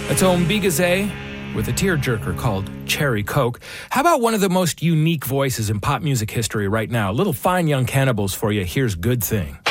That's Ombigazé with a tearjerker called Cherry Coke. How about one of the most unique voices in pop music history right now? Little Fine Young Cannibals for you. Here's Good Thing.